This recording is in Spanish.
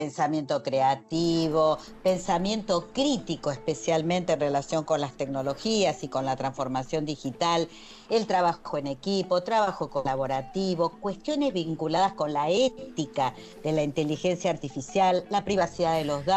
pensamiento creativo, pensamiento crítico, especialmente en relación con las tecnologías y con la transformación digital, el trabajo en equipo, trabajo colaborativo, cuestiones vinculadas con la ética de la inteligencia artificial, la privacidad de los datos.